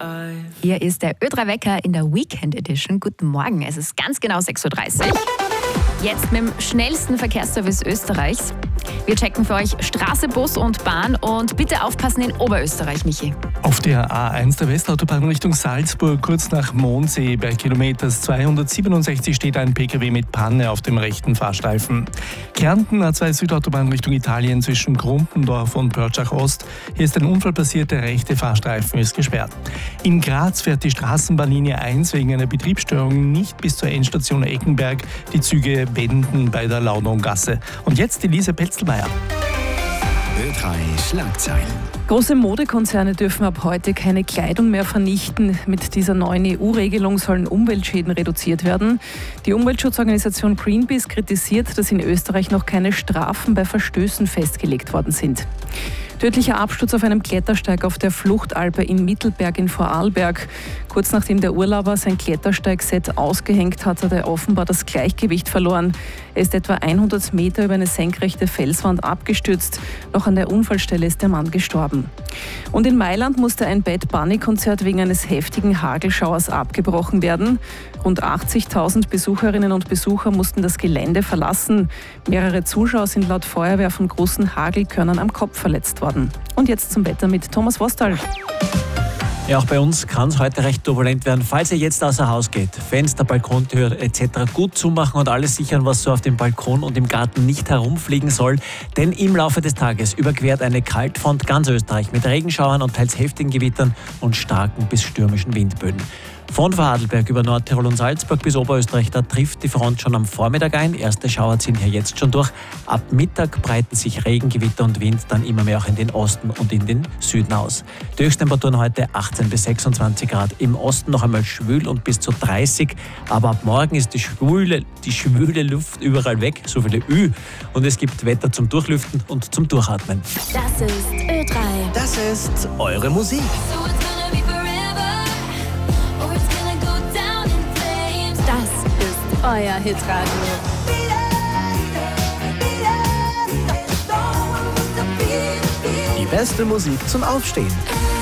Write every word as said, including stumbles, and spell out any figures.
Hier ist der Ö drei Wecker in der Weekend Edition. Guten Morgen, es ist ganz genau sechs Uhr dreißig. Jetzt mit dem schnellsten Verkehrsservice Österreichs. Wir checken für euch Straße, Bus und Bahn und bitte aufpassen in Oberösterreich, Michi. Auf der A eins der Westautobahn Richtung Salzburg, kurz nach Mondsee, bei Kilometer zweihundertsiebenundsechzig steht ein Pkw mit Panne auf dem rechten Fahrstreifen. Kärnten A zwei Südautobahn Richtung Italien zwischen Grumpendorf und Pörtschach Ost. Hier ist ein Unfall passiert, der rechte Fahrstreifen ist gesperrt. In Graz fährt die Straßenbahnlinie eins wegen einer Betriebsstörung nicht bis zur Endstation Eckenberg. Die Züge wenden bei der Laudongasse. Und jetzt Elise Petzelmeier. Ö drei Schlagzeilen. Große Modekonzerne dürfen ab heute keine Kleidung mehr vernichten. Mit dieser neuen E U-Regelung sollen Umweltschäden reduziert werden. Die Umweltschutzorganisation Greenpeace kritisiert, dass in Österreich noch keine Strafen bei Verstößen festgelegt worden sind. Tödlicher Absturz auf einem Klettersteig auf der Fluchtalpe in Mittelberg in Vorarlberg. Kurz nachdem der Urlauber sein Klettersteigset ausgehängt hat, hat er offenbar das Gleichgewicht verloren. Er ist etwa hundert Meter über eine senkrechte Felswand abgestürzt. Noch an der Unfallstelle ist der Mann gestorben. Und in Mailand musste ein Bad Bunny-Konzert wegen eines heftigen Hagelschauers abgebrochen werden. Rund achtzigtausend Besucherinnen und Besucher mussten das Gelände verlassen. Mehrere Zuschauer sind laut Feuerwehr von großen Hagelkörnern am Kopf verletzt worden. Und jetzt zum Wetter mit Thomas Wostal. Ja, auch bei uns kann es heute recht turbulent werden. Falls ihr jetzt außer Haus geht, Fenster, Balkontür et cetera gut zumachen und alles sichern, was so auf dem Balkon und im Garten nicht herumfliegen soll. Denn im Laufe des Tages überquert eine Kaltfront ganz Österreich mit Regenschauern und teils heftigen Gewittern und starken bis stürmischen Windböen. Von Vorarlberg über Nordtirol und Salzburg bis Oberösterreich, da trifft die Front schon am Vormittag ein. Erste Schauer ziehen hier jetzt schon durch. Ab Mittag breiten sich Regen, Gewitter und Wind dann immer mehr auch in den Osten und in den Süden aus. Die Höchsttemperaturen heute achtzehn bis sechsundzwanzig Grad. Im Osten noch einmal schwül und bis zu dreißig. Aber ab morgen ist die schwüle, die schwüle Luft überall weg, so viele Ü. Und es gibt Wetter zum Durchlüften und zum Durchatmen. Das ist Ö drei. Das ist eure Musik. Das ist euer Hitradio. Die beste Musik zum Aufstehen.